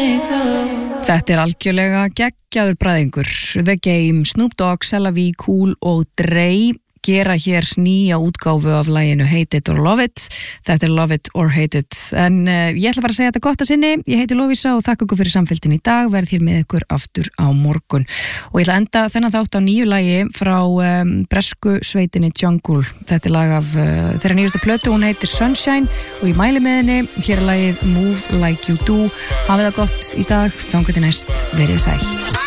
Þetta algjörlega geggjaður bræðingur. The Game, Snoop Dogg, Sella V, Cool og Dre gera hér nýja útgáfu af laginu Hate It or Love It. Þetta Love It or Hate It. En ég ætla bara að segja þetta gott að sinni. Ég heiti Lovísa og þakka ykkur fyrir samfylgdin í dag. Verð hér með ykkur aftur á morgun. Og ég ætla að enda þennan þátt á nýju lagi frá bresku sveitinni Jungle. Þetta lag af þeirra nýjustu plötu, hún heitir Sunshine og ég mæli með henni. Hér lagið Move Like You Do. Hafið það gott í dag. Þangað til næst, verið sæl.